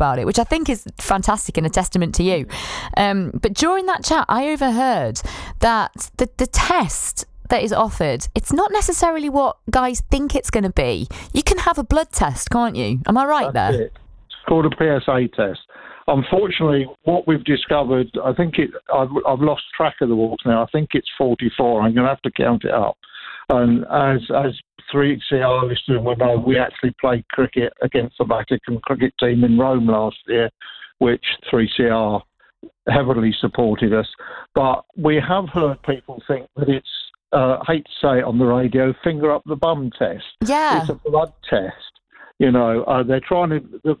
about it, which I think is fantastic and a testament to you. But during that chat, I overheard that the test that is offered, it's not necessarily what guys think it's going to be. You can have a blood test, can't you? Am I right That's there? it. It's called a PSA test. Unfortunately, what we've discovered, I've lost track of the walks now. I think it's 44. I'm going to have to count it up. And as 3CR listeners will know, we actually played cricket against the Vatican cricket team in Rome last year, which 3CR heavily supported us. But we have heard people think that it's, I hate to say it on the radio, finger up the bum test. Yeah. It's a blood test. They're trying to,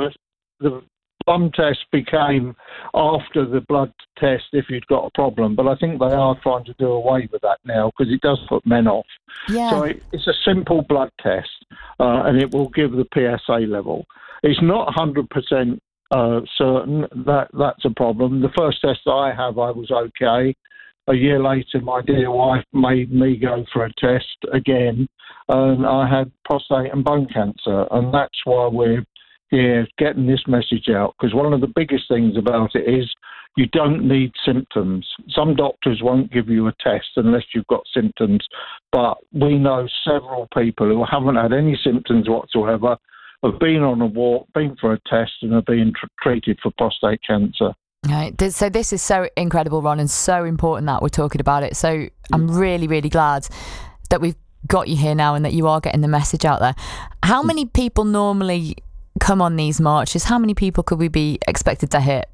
the bum test became after the blood test if you'd got a problem, but I think they are trying to do away with that now because it does put men off. Yeah. So it's a simple blood test, and it will give the PSA level. It's not 100% certain that's a problem. The first test I was okay. A year later, my dear wife made me go for a test again, and I had prostate and bone cancer, and that's why we're here getting this message out, because one of the biggest things about it is you don't need symptoms. Some doctors won't give you a test unless you've got symptoms, but we know several people who haven't had any symptoms whatsoever, have been on a walk, been for a test, and are being treated for prostate cancer. Right. So this is so incredible, Ron, and so important that we're talking about it. So I'm really, really glad that we've got you here now and that you are getting the message out there. How many people normally come on these marches? How many people could we be expected to hit?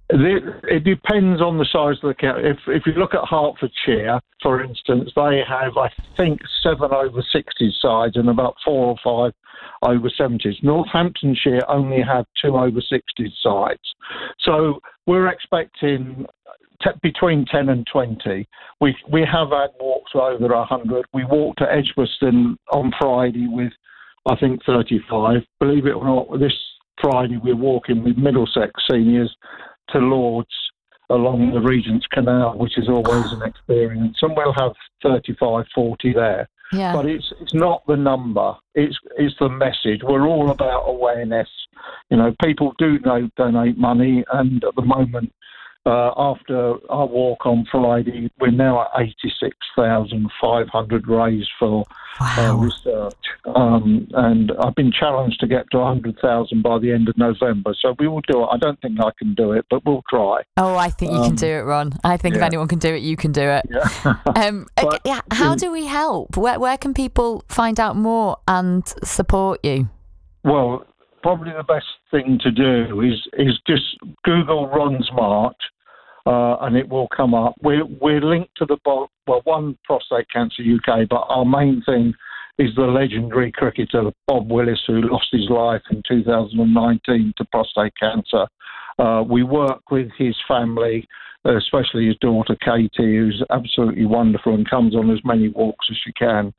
It depends on the size of the camp. If you look at Hertfordshire, for instance, they have, I think, 7 over 60s sides and about 4 or 5 over 70s. Northamptonshire only have 2 over 60s sides. So we're expecting between 10 and 20. We have had walks over 100. We walked to Edgbaston on Friday with, I think, 35. Believe it or not, this Friday we're walking with Middlesex seniors to Lords along the Regent's Canal, which is always an experience. And we'll have 35, 40 there. Yeah. But it's not the number. It's the message. We're all about awareness. People do donate money, and at the moment, after our walk on Friday, we're now at 86,500 raised for research. And I've been challenged to get to 100,000 by the end of November. So we will do it. I don't think I can do it, but we'll try. Oh, I think you can do it, Ron. I think if anyone can do it, you can do it. Yeah. How do we help? Where can people find out more and support you? Well, probably the best thing to do is just Google Ron's March, and it will come up. We're linked to one Prostate Cancer UK, but our main thing is the legendary cricketer Bob Willis, who lost his life in 2019 to prostate cancer. We work with his family, especially his daughter Katie, who's absolutely wonderful and comes on as many walks as she can.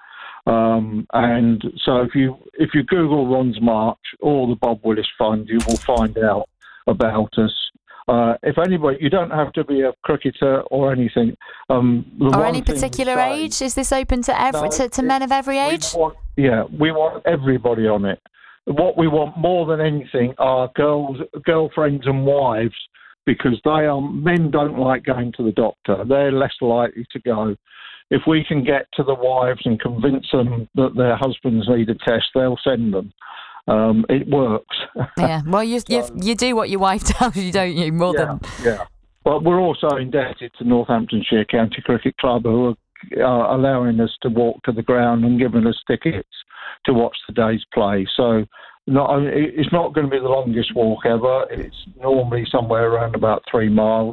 And so if you Google Ron's March or the Bob Willis Fund, you will find out about us. If anybody, you don't have to be a cricketer or anything. Or any particular age? Is this open to to men of every age? We want everybody on it. What we want more than anything are girlfriends and wives, because men don't like going to the doctor. They're less likely to go. If we can get to the wives and convince them that their husbands need a test, they'll send them. It works. Yeah, well, you do what your wife tells you, don't you? Yeah. But we're also indebted to Northamptonshire County Cricket Club, who are allowing us to walk to the ground and giving us tickets to watch the day's play. So it's not going to be the longest walk ever. It's normally somewhere around about 3 miles.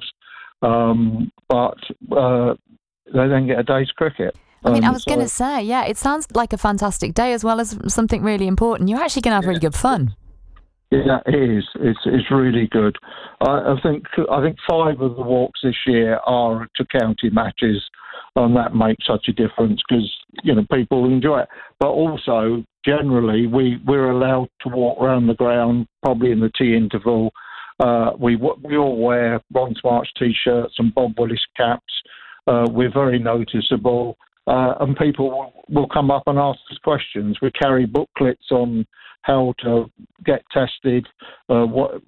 But they then get a day's cricket. I was going to say, it sounds like a fantastic day as well as something really important. You're actually going to have really good fun. Yeah, it is. It's really good. I think 5 of the walks this year are to county matches, and that makes such a difference because people enjoy it. But also, generally, we're allowed to walk around the ground, probably in the tea interval. We all wear Ron's March t-shirts and Bob Willis caps. We're very noticeable. And people will come up and ask us questions. We carry booklets on how to get tested, what